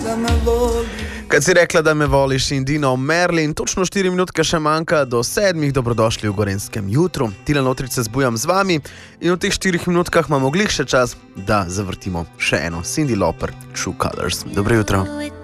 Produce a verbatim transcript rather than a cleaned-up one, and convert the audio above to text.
Kad si rekla, da me voliš, in Dino Merlin, točno štiri minutke še manjka do sedmih, dobrodošli v Gorenjskem jutru. Tilen Otrič se zbujam z vami in v teh štirih minutkah imamo glih še čas, da zavrtimo še eno Cyndi Lauper, True Colors. Dobro jutro.